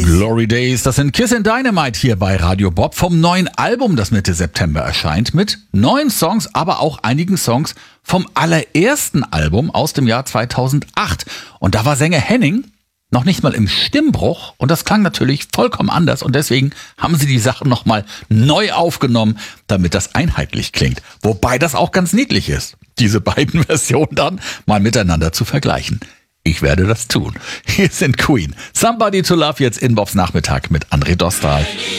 Glory Days, das sind Kiss and Dynamite hier bei Radio Bob vom neuen Album, das Mitte September erscheint, mit neuen Songs, aber auch einigen Songs vom allerersten Album aus dem Jahr 2008. Und da war Sänger Henning noch nicht mal im Stimmbruch und das klang natürlich vollkommen anders und deswegen haben sie die Sachen nochmal neu aufgenommen, damit das einheitlich klingt. Wobei das auch ganz niedlich ist, diese beiden Versionen dann mal miteinander zu vergleichen. Ich werde das tun. Hier sind Queen. Somebody to Love jetzt in Bobs Nachmittag mit André Dostal.